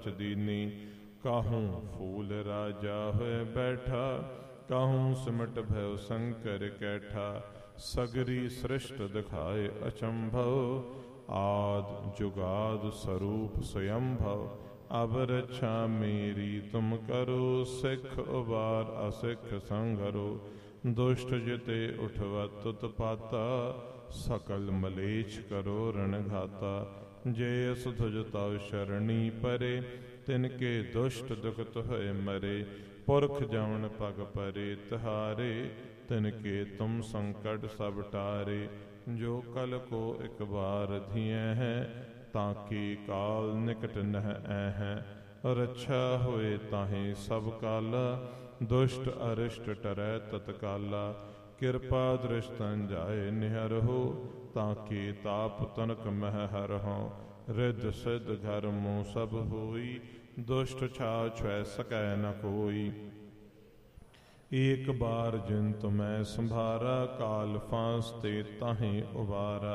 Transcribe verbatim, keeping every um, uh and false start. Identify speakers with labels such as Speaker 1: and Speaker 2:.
Speaker 1: दीनी। काहूँ फूल राजा होए बैठा, काहूँ सिमट भयो शंकर कैठा। सगरी सृष्ट दिखाए अचंभव, आद जुगाद स्वरूप स्वयंभव। अब रक्षा मेरी तुम करो, सिख उबार असिख संघरो। दुष्ट जिते उठवत उत्पाता, सकल मलेच्छ करो रणघाता। जे सुधुज तव शरणी परे, तिनके दुष्ट दुखत होए मरे। पुरख जवन पग परे तिहारे, तिनके तुम संकट सब टारे। जो कल को एक बार धिये हैं, ताकि काल निकट नह ऐ। रक्षा होए ताहि सब काला, दुष्ट अरिष्ट टरै तत्काला। कृपा दृष्टन जाए निहर हो, ताकि ताप तनक मह हर हो। रिद्ध सिद्ध घर मुँह सब होई, दुष्ट छा छुए सकै न कोई। एक बार जिन तुम्हें संभारा, काल फांस ते ताहि उबारा।